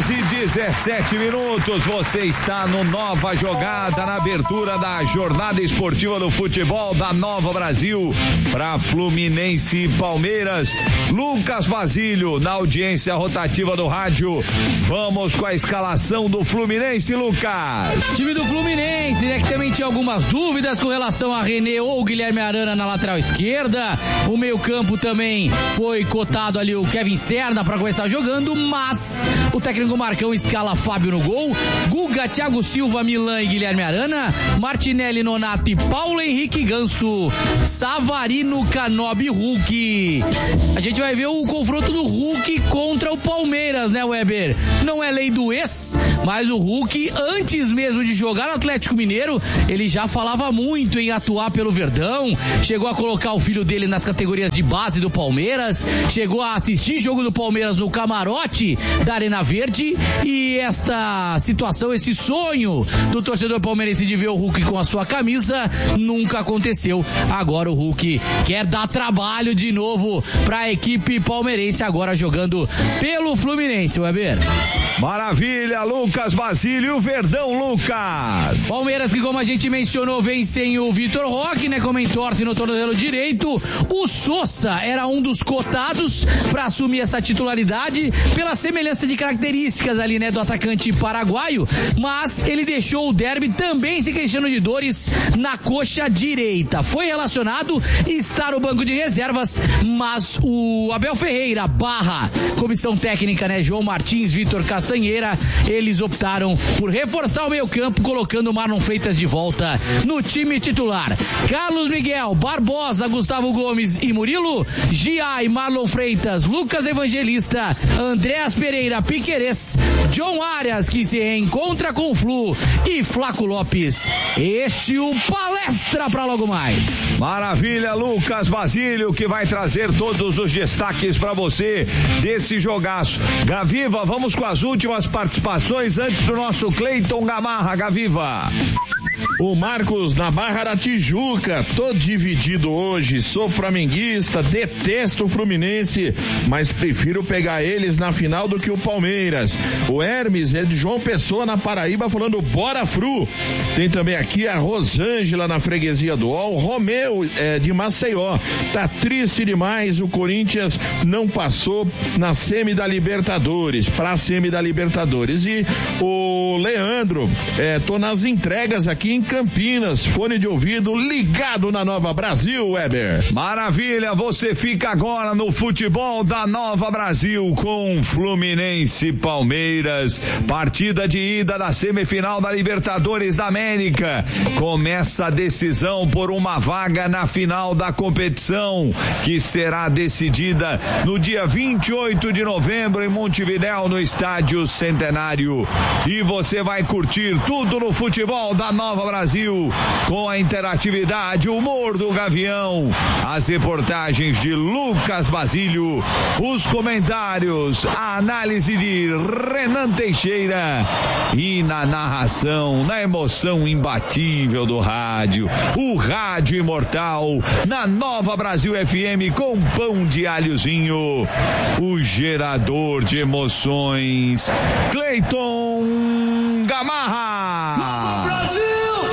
2:17. Você está no Nova Jogada, na abertura da jornada esportiva do futebol da Nova Brasil para Fluminense e Palmeiras. Lucas Basílio na audiência rotativa do rádio. Vamos com a escalação do Fluminense, Lucas. Time do Fluminense, né, que também tinha algumas dúvidas com relação a René ou Guilherme Arana na lateral esquerda. O meio-campo também foi cotado ali o Kevin Serna para começar jogando, mas o técnico Marcão escala Fábio no gol, Guga, Thiago Silva, Milan e Guilherme Arana, Martinelli, Nonato e Paulo Henrique Ganso, Savarino, Canobi, Hulk. A gente vai ver o confronto do Hulk contra o Palmeiras, né, Weber? Não é lei do ex, mas o Hulk, antes mesmo de jogar no Atlético Mineiro, ele já falava muito em atuar pelo Verdão, chegou a colocar o filho dele nas categorias de base do Palmeiras, chegou a assistir jogo do Palmeiras no camarote da Arena Verde, e esta situação, esse sonho do torcedor palmeirense de ver o Hulk com a sua camisa, nunca aconteceu. Agora o Hulk quer dar trabalho de novo para a equipe palmeirense, agora jogando pelo Fluminense, Weber. Maravilha, Lucas Basílio, Verdão, Lucas. Palmeiras que, como a gente mencionou, vem sem o Vitor Roque, né, como entorce no tornozelo direito. O Sousa era um dos cotados para assumir essa titularidade pela semelhança de características ali, né, do atacante paraguaio, mas ele deixou o derby também se queixando de dores na coxa direita. Foi relacionado e está no banco de reservas, mas o Abel Ferreira barra comissão técnica, né, João Martins, Vitor Castanheira, eles optaram por reforçar o meio-campo, colocando o Marlon Freitas de volta no time titular. Carlos Miguel, Barbosa, Gustavo Gomes e Murilo, Giai, Marlon Freitas, Lucas Evangelista, Andréas Pereira, Piquerez, John Arias, que se reencontra com o Flu, e Flaco Lopes. Este o Palestra para logo mais. Maravilha, Lucas Basílio, que vai trazer todos os destaques para você desse jogaço. Gaviva, vamos com as últimas participações antes do nosso Cleiton Gamarra. Gaviva. O Marcos na Barra da Tijuca, tô dividido hoje, sou flamenguista, detesto o Fluminense, mas prefiro pegar eles na final do que o Palmeiras. O Hermes é de João Pessoa, na Paraíba, falando bora Fru. Tem também aqui a Rosângela na freguesia do Ol, Romeu de Maceió, tá triste demais, o Corinthians não passou na semi da Libertadores, pra semi da Libertadores. E o Leandro, tô nas entregas aqui em Campinas, fone de ouvido ligado na Nova Brasil, Weber. Maravilha, você fica agora no futebol da Nova Brasil com Fluminense e Palmeiras, partida de ida da semifinal da Libertadores da América. Começa a decisão por uma vaga na final da competição, que será decidida no dia 28 de novembro em Montevidéu, no Estádio Centenário. E você vai curtir tudo no futebol da Nova Brasil, com a interatividade, o humor do Gavião, as reportagens de Lucas Basílio, os comentários, a análise de Renan Teixeira e na narração, na emoção imbatível do rádio, o rádio imortal, na Nova Brasil FM com pão de alhozinho, o gerador de emoções, Cleiton Gamarra. Nova Brasil!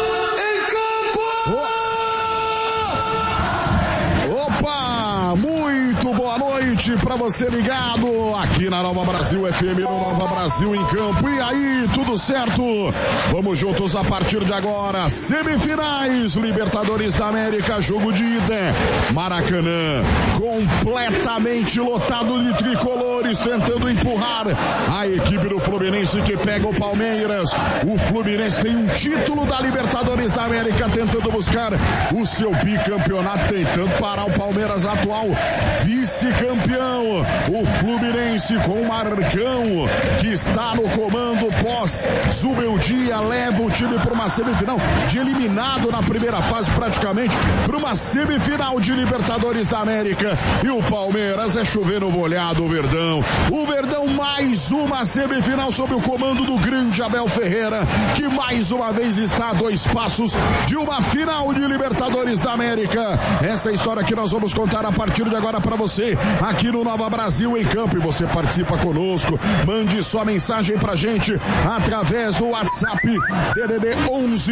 Muito boa noite pra você ligado aqui na Nova Brasil FM, no Nova Brasil em Campo. E aí, tudo certo? Vamos juntos a partir de agora. Semifinais, Libertadores da América, jogo de ida. Maracanã, completamente lotado de tricolores, tentando empurrar a equipe do Fluminense que pega o Palmeiras. O Fluminense tem um título da Libertadores da América, tentando buscar o seu bicampeonato, tentando parar o Palmeiras, atual vice-campeão. O Fluminense com o Marcão, que está no comando pós-Zubeldia, leva o time para uma semifinal, de eliminado na primeira fase praticamente, para uma semifinal de Libertadores da América. E o Palmeiras é chover no molhado, o Verdão. O Verdão, mais uma semifinal sob o comando do grande Abel Ferreira, que mais uma vez está a 2 passos de uma final de Libertadores da América. Essa é a história que nós vamos contar a partir de agora para você, aqui no no Nova Brasil em Campo e você participa conosco. Mande sua mensagem pra gente através do WhatsApp DDD 11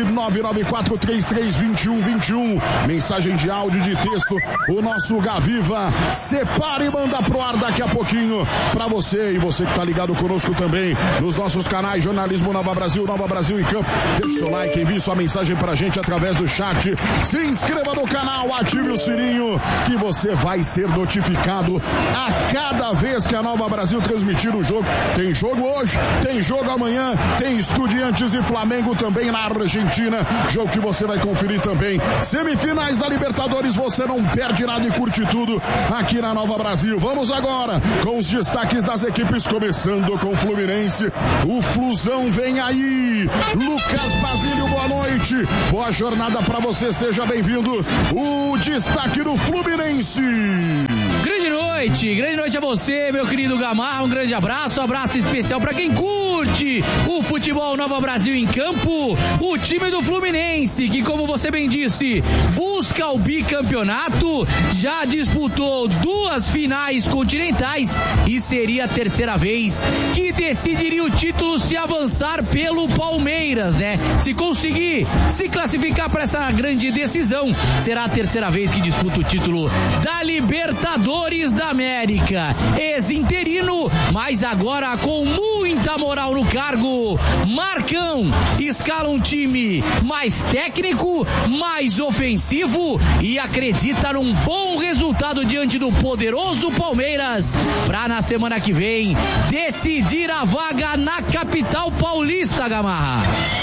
994332121. Mensagem de áudio, de texto. O nosso Gaviva separa e manda pro ar daqui a pouquinho pra você. E você que tá ligado conosco também nos nossos canais Jornalismo Nova Brasil em Campo. Deixe seu like, envie sua mensagem pra gente através do chat. Se inscreva no canal, ative o sininho que você vai ser notificado a cada vez que a Nova Brasil transmitir o jogo. Tem jogo hoje, tem jogo amanhã, tem Estudiantes e Flamengo também na Argentina, jogo que você vai conferir também. Semifinais da Libertadores, você não perde nada e curte tudo aqui na Nova Brasil. Vamos agora com os destaques das equipes, começando com o Fluminense. O Flusão vem aí. Lucas Basílio, boa noite. Boa jornada pra você, seja bem-vindo. O destaque do Fluminense. Grande noite a você, meu querido Gamarra, um grande abraço especial para quem curte o futebol Nova Brasil em Campo, o time do Fluminense, que como você bem disse, busca o bicampeonato, já disputou 2 finais continentais e seria a terceira vez que decidiria o título se avançar pelo Palmeiras, né? Se conseguir se classificar para essa grande decisão, será a terceira vez que disputa o título da Libertadores da América. Ex-interino, mas agora com muita moral no cargo. Marcão escala um time mais técnico, mais ofensivo e acredita num bom resultado diante do poderoso Palmeiras para na semana que vem decidir a vaga na capital paulista, Gamarra.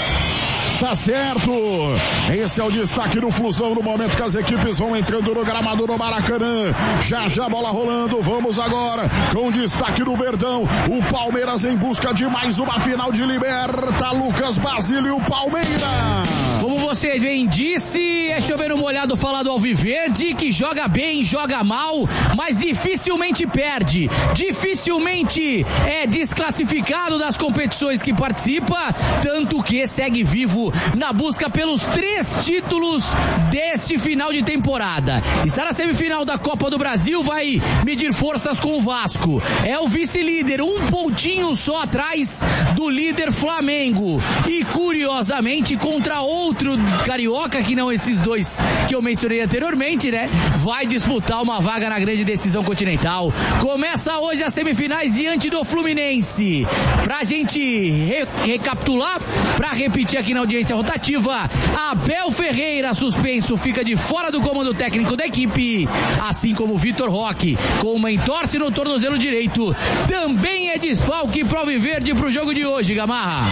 Tá certo, esse é o destaque do Flusão no momento que as equipes vão entrando no gramado do Maracanã. Já a bola rolando, vamos agora com o destaque do Verdão. O Palmeiras em busca de mais uma final de Liberta. Lucas Basílio e o Palmeiras. Como você bem disse, é chover no molhado falar do Alviverde, que joga bem, joga mal, mas dificilmente perde, dificilmente é desclassificado das competições que participa, tanto que segue vivo na busca pelos 3 títulos deste final de temporada. Está na semifinal da Copa do Brasil, vai medir forças com o Vasco. É o vice-líder, 1 pontinho só atrás do líder Flamengo. E curiosamente, contra outro carioca, que não esses 2 que eu mencionei anteriormente, né? Vai disputar uma vaga na grande decisão continental. Começa hoje as semifinais diante do Fluminense. Pra gente recapitular, pra repetir aqui na audiência rotativa, Abel Ferreira, suspenso, fica de fora do comando técnico da equipe, assim como Vitor Roque, com uma entorse no tornozelo direito, também é desfalque pro Alviverde pro jogo de hoje, Gamarra.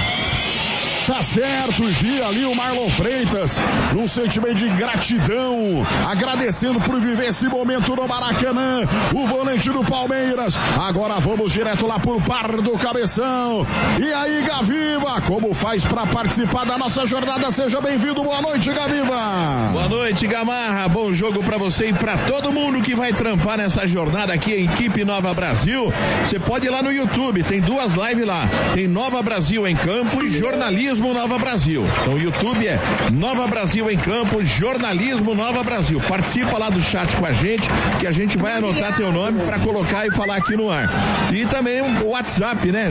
Tá certo, e vi ali o Marlon Freitas num sentimento de gratidão, agradecendo por viver esse momento no Maracanã, o volante do Palmeiras. Agora vamos direto lá por Pardo Cabeção. E aí, Gaviva, como faz pra participar da nossa jornada? Seja bem-vindo, boa noite, Gaviva. Boa noite, Gamarra, bom jogo pra você e pra todo mundo que vai trampar nessa jornada aqui, a equipe Nova Brasil. Você pode ir lá no YouTube, tem 2 lives lá, tem Nova Brasil em Campo e Jornalismo Nova Brasil. Então o YouTube é Nova Brasil em Campo, Jornalismo Nova Brasil. Participa lá do chat com a gente, que a gente vai anotar teu nome para colocar e falar aqui no ar. E também o WhatsApp, né?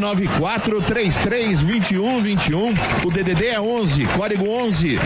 994-33-2121. O DDD é 11, código 11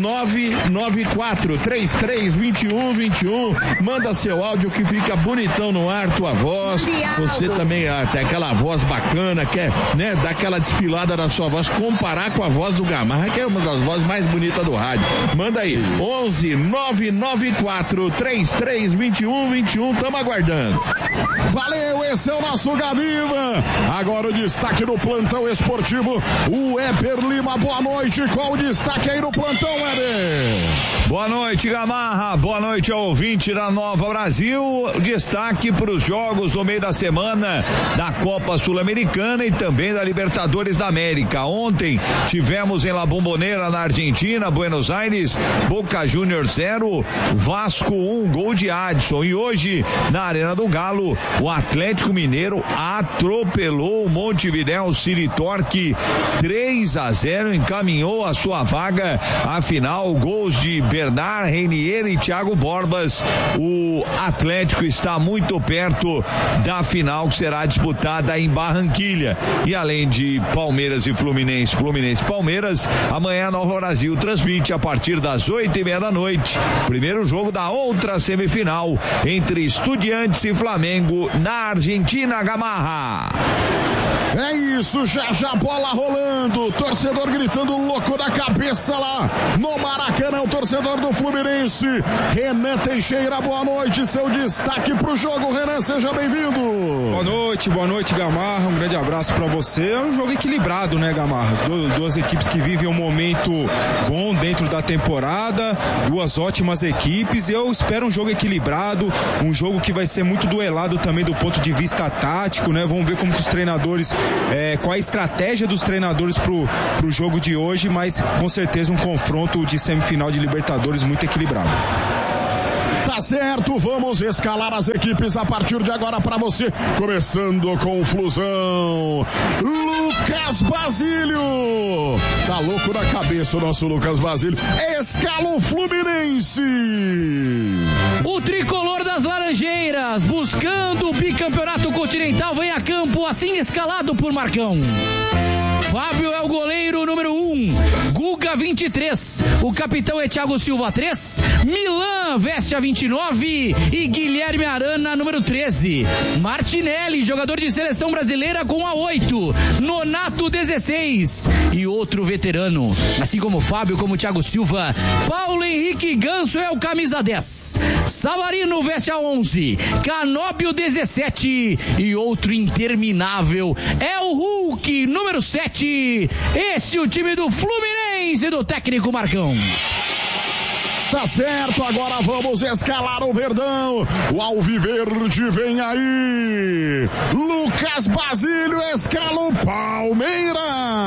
994-33-2121. Manda seu áudio que fica bonitão no ar, tua voz. Você também tem aquela voz bacana, quer, né? Dar aquela desfilada na sua voz, comparar com a voz do Gamarra, que é uma das vozes mais bonitas do rádio. Manda aí, 11 994 332121, tamo aguardando. Valeu, esse é o nosso Gaviva. Agora o destaque do plantão esportivo, o Éber Lima, boa noite. Qual o destaque aí no plantão, Éber? Boa noite, Gamarra, boa noite ao ouvinte da Nova Brasil. Destaque para os jogos do meio da semana da Copa Sul-Americana e também da Libertadores da América. Ontem tivemos em La Bombonera, na Argentina, Buenos Aires, Boca Juniors 0, Vasco 1, gol de Adson. E hoje, na Arena do Galo, o Atlético Mineiro atropelou o Montevidéu City Torque 3-0, encaminhou a sua vaga à final. Gols de Bernard, Reinier e Thiago Borbas. O Atlético está muito perto da final que será disputada em Barranquilha. E além de Palmeiras e Fluminense, Fluminense e Palmeiras, amanhã a Nova Brasil transmite a partir das 8:30 da noite. Primeiro jogo da outra semifinal entre Estudiantes e Flamengo na Argentina, Gamarra. É isso, já bola rolando, torcedor gritando louco da cabeça lá no Maracanã, o torcedor do Fluminense, Renan Teixeira, boa noite, seu destaque pro jogo, Renan, seja bem-vindo. Boa noite, Gamarra, um grande abraço pra você. É um jogo equilibrado, né, Gamarra? Duas equipes que vivem um momento bom dentro da temporada, duas ótimas equipes, eu espero um jogo equilibrado, um jogo que vai ser muito duelado também do ponto de vista tático, né? Vamos ver como que os treinadores, qual a estratégia dos treinadores pro jogo de hoje, mas com certeza um confronto de semifinal de Libertadores muito equilibrado. Tá certo, vamos escalar as equipes a partir de agora pra você, começando com o Flusão, Lucas Basílio, tá louco da cabeça o nosso Lucas Basílio, escala o Fluminense. O tricolor das Laranjeiras, buscando o bicampeonato continental, vem a campo assim escalado por Marcão. Fábio é o goleiro número 1, Guga 23, o capitão é Thiago Silva 3, Milan veste a 29 e Guilherme Arana número 13, Martinelli, jogador de seleção brasileira com a 8, Nonato 16 e outro veterano, assim como Fábio, como Thiago Silva, Paulo Henrique Ganso é o camisa 10, Savarino veste a 11, Canóbio 17 e outro interminável é o Hulk número 7. Esse é o time do Fluminense do técnico Marcão. Tá certo, agora vamos escalar o Verdão. O Alviverde vem aí. Lucas Basílio escala o Palmeiras.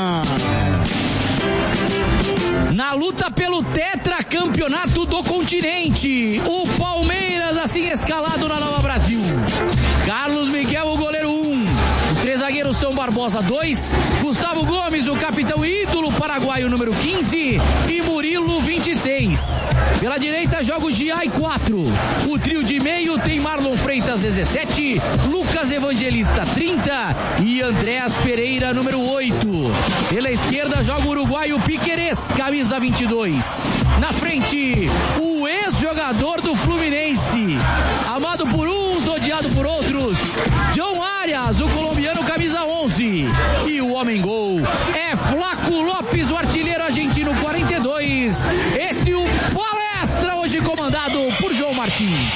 Na luta pelo tetracampeonato do continente, o Palmeiras assim escalado na Nova Brasil. Carlos Miguel, o goleiro 1. Os três zagueiros são Barbosa 2, Gustavo Gomes, o capitão ídolo paraguaio número 15 e Murilo 26. Pela direita joga o Giai 4. O trio de meio tem Marlon Freitas 17, Lucas Evangelista 30 e Andréas Pereira número 8. Pela esquerda joga o uruguaio Piquerez, camisa 22. Na frente, o ex-jogador do Fluminense, amado por uns, odiado por outros, John Arias, o colombiano camisa 11. E o homem-gol é Flaco Lopes, o artilheiro argentino 42. Esse o Palestra, hoje comandado por João Martins.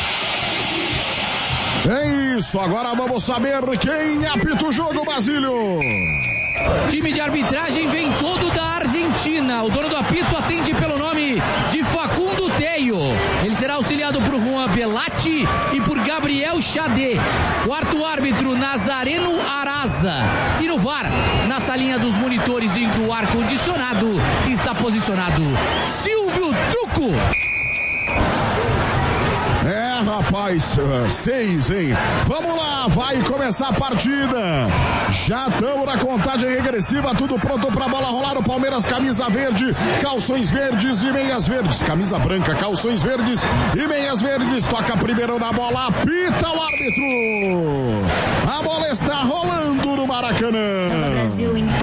É isso, agora vamos saber quem apita o jogo, Basílio. Time de arbitragem vem todo da Argentina. O dono do apito atende pelo nome de Facundo Teio. Ele será auxiliado por Juan Belatti e por Gabriel Xadê. Quarto árbitro, Nazareno Araza. E no VAR, na salinha dos monitores em que o ar-condicionado está posicionado, Silvio Truco. É, rapaz, 6, hein? Vamos lá, vai começar a partida. Já estamos na contagem regressiva, tudo pronto pra bola rolar. O Palmeiras, camisa verde, calções verdes e meias verdes. Camisa branca, calções verdes e meias verdes. Toca primeiro na bola, apita o árbitro. A bola está rolando no Maracanã. Nova Brasil em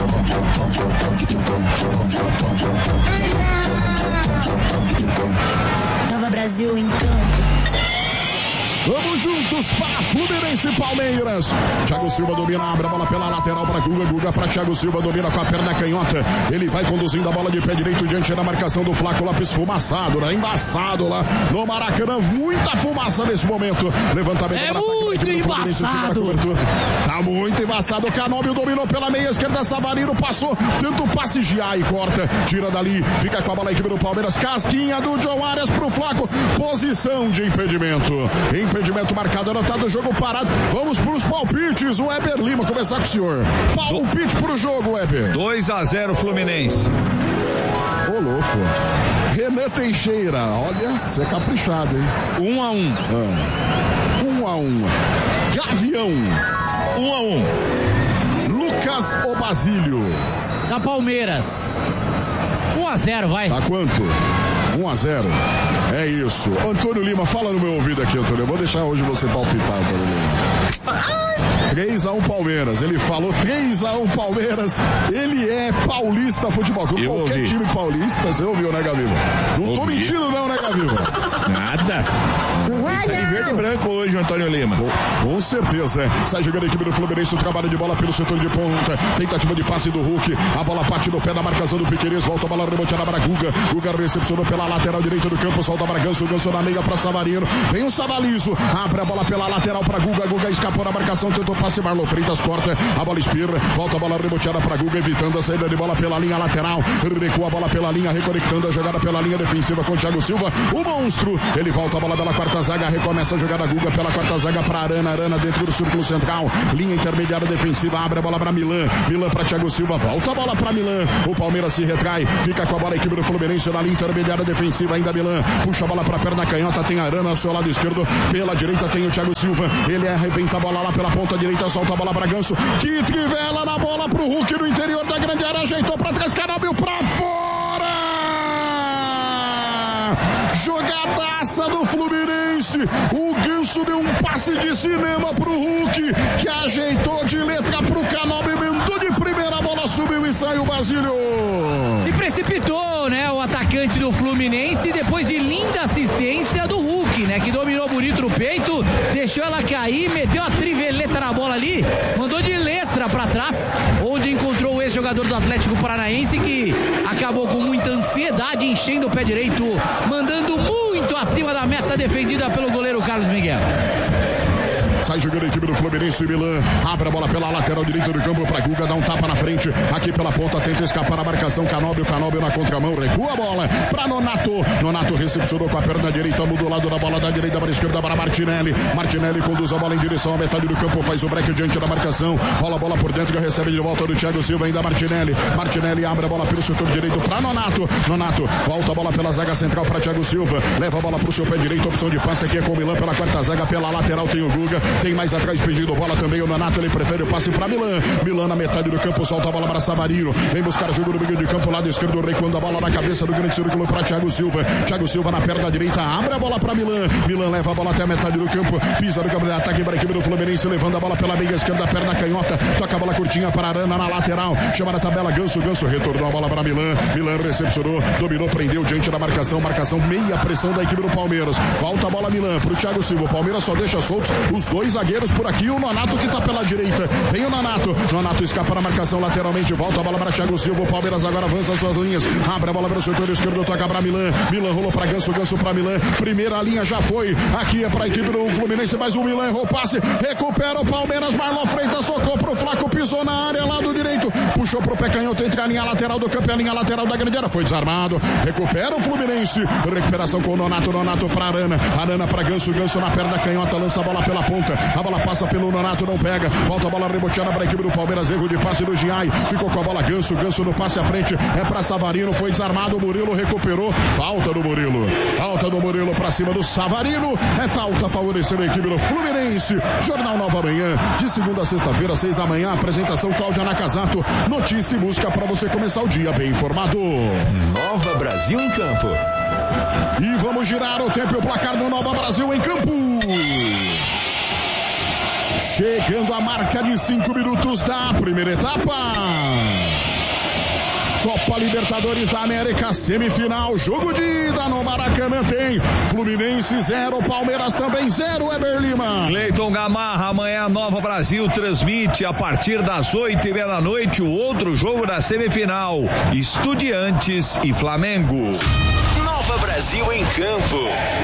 Nova Brasil em campo. Vamos juntos para Fluminense e Palmeiras. Thiago Silva domina, abre a bola pela lateral para Guga. Guga para Thiago Silva, domina com a perna canhota. Ele vai conduzindo a bola de pé direito diante da marcação do Flaco Lopes, fumaçado, né? Embaçado lá no Maracanã. Muita fumaça nesse momento. Levantamento. É muito embaçado. Tá muito embaçado. O Canóbio dominou pela meia esquerda. Savarino passou. Tenta o passe, Giai corta. Tira dali. Fica com a bola a equipe do Palmeiras. Casquinha do John Arias pro Flaco. Posição de impedimento. Impedimento marcado, anotado, jogo parado. Vamos pros palpites. O Weber Lima, começar com o senhor. Palpite pro jogo, Weber. 2-0 Fluminense. Ô, louco. Renan Teixeira, olha, você é caprichado, hein? 1-1. 1-1. Gavião. 1-1. Lucas ou Basílio? Da Palmeiras. 1-0, vai. Tá quanto? 1-0. É isso. Antônio Lima, fala no meu ouvido aqui, Antônio. Eu vou deixar hoje você palpitar, Antônio Lima. 3-1 Palmeiras. Ele falou 3-1 Palmeiras. Ele é paulista futebol. Como qualquer ouvi. time paulista, você ouviu, né, Gaviva? Não tô mentindo não, né, Gaviva? Nada. Ele tá de verde e branco hoje, o Antônio Lima. Com certeza. Sai jogando a equipe do Fluminense. O trabalho de bola pelo setor de ponta. Tentativa de passe do Hulk. A bola parte no pé da marcação do Piquerez. Volta a bola reboteada para Guga. Guga recepcionou pela lateral direita do campo. Solta para Ganso. Ganso na meia para Savarino. Vem o Savalizo. Abre a bola pela lateral para Guga. Guga escapou na marcação. Tentou passe. Marlon Freitas corta. A bola espirra. Volta a bola reboteada para Guga. Evitando a saída de bola pela linha lateral. Recua a bola pela linha. Reconectando a jogada pela linha defensiva com o Thiago Silva. O monstro. Ele volta a bola pela quarta zaga. Recomeça a jogada Guga pela quarta zaga para Arana. Arana dentro do círculo central. Linha intermediária defensiva. Abre a bola para Milan. Milan para Thiago Silva. Volta a bola para Milan. O Palmeiras se retrai. Fica com a bola a equipe do Fluminense na linha intermediária defensiva. Ainda Milan. Puxa a bola para a perna canhota. Tem Arana ao seu lado esquerdo. Pela direita tem o Thiago Silva. Ele arrebenta a bola lá pela ponta direita. Solta a bola para Ganso. Que trivela na bola pro Hulk no interior da grande área. Ajeitou para trás. Canabil para fora. Jogadaça do Fluminense. O Ganso deu um passe de cinema pro Hulk, que ajeitou de letra pro Canóbio, emendou de primeira, a bola subiu e saiu o Basílio. E precipitou, né, o atacante do Fluminense depois de linda assistência do Hulk, né, que dominou bonito no peito, deixou ela cair, meteu a triveleta na bola ali, mandou de letra pra trás, onde encontrou o ex-jogador do Atlético Paranaense, que acabou com muita ansiedade, enchendo o pé direito, mandando muito acima da meta defendida pelo goleiro Carlos Miguel. Sai jogando a equipe do Fluminense. Milan abre a bola pela lateral direita do campo para Guga, dá um tapa na frente, aqui pela ponta, tenta escapar a marcação. Canóbio na contramão, recua a bola para Nonato recepcionou com a perna direita, mudou o lado da bola da direita para a esquerda para Martinelli conduz a bola em direção à metade do campo, faz o break diante da marcação, rola a bola por dentro, recebe de volta do Thiago Silva, ainda Martinelli abre a bola pelo setor direito para Nonato volta a bola pela zaga central para Thiago Silva, leva a bola para o seu pé direito, opção de passe aqui é com o Milan pela quarta zaga, pela lateral tem o Guga, tem mais atrás pedindo bola também o Nonato, ele prefere o passe para Milan na metade do campo, solta a bola para Savarino, vem buscar jogo no meio de campo, lado esquerdo, recuando a bola na cabeça do grande círculo para Thiago Silva na perna direita, abre a bola para Milan leva a bola até a metade do campo, pisa no campo de ataque para a equipe do Fluminense, levando a bola pela meia esquerda, perna canhota, toca a bola curtinha para Arana na lateral, chama na tabela Ganso retornou a bola para Milan recepcionou, dominou, prendeu diante da marcação meia pressão da equipe do Palmeiras, volta a bola Milan pro Thiago Silva, o Palmeiras só deixa soltos os dois zagueiros por aqui, o Nonato que tá pela direita, vem o Nonato escapa na marcação lateralmente, volta a bola para Thiago Silva, o Palmeiras agora avança suas linhas, abre a bola pelo setor esquerdo, toca para Milan rolou para Ganso para Milan, primeira linha já foi, aqui é para a equipe do Fluminense, mas o Milan errou o passe, recupera o Palmeiras, Marlon Freitas tocou pro Flaco, pisou na área, lado direito, puxou pro pé canhoto, entre a linha lateral do campo e a linha lateral da grande área, foi desarmado, recupera o Fluminense, recuperação com o Nonato para Arana para Ganso na perna canhota, lança a bola pela ponta, a bola passa pelo Nonato, não pega, volta a bola reboteada para a equipe do Palmeiras, erro de passe do Giai, ficou com a bola Ganso no passe à frente, é para Savarino, foi desarmado, o Murilo recuperou, falta do Murilo para cima do Savarino, é falta favorecendo a equipe do Fluminense. Jornal Nova Manhã, de segunda a sexta-feira, 6 da manhã, apresentação Cláudia Nakazato, notícia e música para você começar o dia bem informado. Nova Brasil em campo. E vamos girar o tempo e o placar do Nova Brasil em campo. Chegando a marca de 5 minutos da primeira etapa. Copa Libertadores da América, semifinal, jogo de ida no Maracanã tem Fluminense 0, Palmeiras também 0, Weber Lima. Cleiton Gamarra, amanhã Nova Brasil transmite a partir das 8:30 da noite o outro jogo da semifinal, Estudiantes e Flamengo. Nova Brasil em campo.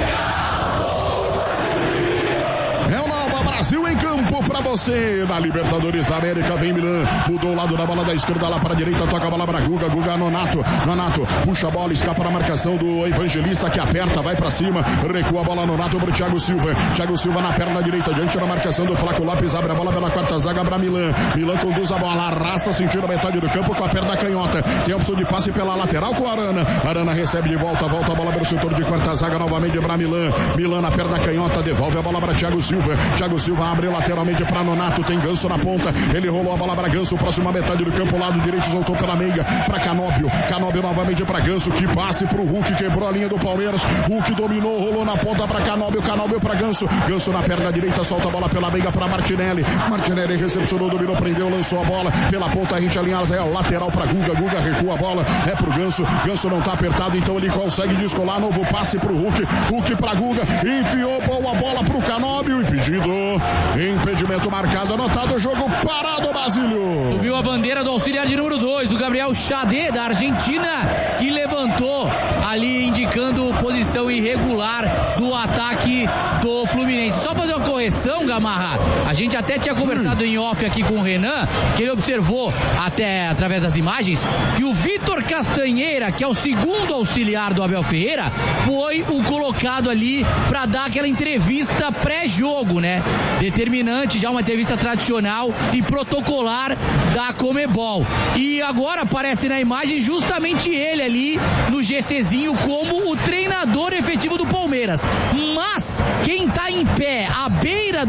É o Nova Brasil em campo pra você. Na Libertadores da América vem Milan. Mudou o lado da bola da esquerda lá para a direita. Toca a bola para Guga Nonato puxa a bola, escapa na marcação do Evangelista que aperta, vai pra cima. Recua a bola Nonato pro Thiago Silva na perna direita, diante da marcação do Flaco Lopes. Abre a bola pela quarta zaga para Milan conduz a bola, arrasta, sentindo a metade do campo com a perna canhota. Tem a opção de passe pela lateral com Arana recebe de volta a bola pelo setor de quarta zaga novamente para Milan na perna canhota, devolve a bola para Thiago Silva abre lateralmente para Nonato, tem Ganso na ponta, ele rolou a bola para Ganso, próxima metade do campo, lado direito, soltou pela meia para Canóbio novamente para Ganso, que passe pro Hulk, quebrou a linha do Palmeiras, Hulk dominou, rolou na ponta para Canóbio para Ganso na perna direita, solta a bola pela meia para Martinelli recepcionou, dominou, prendeu, lançou a bola pela ponta, a gente alinha lateral para Guga recua a bola, é pro Ganso não tá apertado, então ele consegue descolar, novo passe pro Hulk pra Guga, enfiou a bola pro Canóbio, impedimento marcado, anotado, jogo parado, Basílio. Subiu a bandeira do auxiliar de número 2, o Gabriel Xadê, da Argentina, que levantou ali indicando posição irregular do ataque do Fluminense. Só fazer uma correção, Gamarra, a gente até tinha conversado em off aqui com o Renan, que ele observou até através das imagens que o Vitor Castanheira, que é o segundo auxiliar do Abel Ferreira, foi o colocado ali para dar aquela entrevista pré-jogo, né? Determinante, já uma entrevista tradicional e protocolar da Conmebol. E agora aparece na imagem justamente ele ali no GCzinho como o treinador efetivo do Palmeiras. Mas quem tá em pé à beira